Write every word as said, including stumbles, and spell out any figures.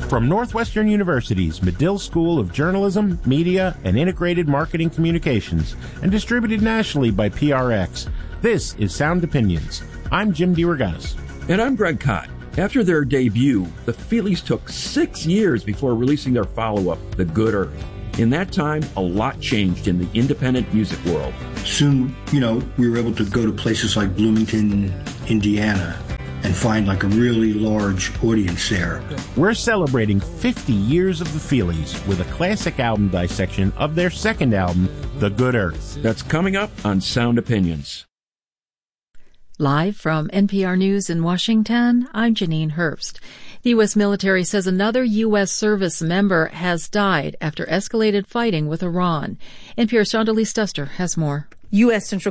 From Northwestern University's Medill School of Journalism, Media, and Integrated Marketing Communications, and distributed nationally by P R X, this is Sound Opinions. I'm Jim DeRogatis. And I'm Greg Kot. After their debut, the Feelies took six years before releasing their follow-up, The Good Earth. In that time, a lot changed in the independent music world. Soon, you know, we were able to go to places like Bloomington, Indiana, and find like a really large audience there. We're celebrating fifty years of the Feelies with a classic album dissection of their second album, The Good Earth. That's coming up on Sound Opinions. Live from N P R News in Washington, I'm Janine Herbst. The U S military says another U S service member has died after escalated fighting with Iran. N P R's Shondalee Stuster has more. U S Central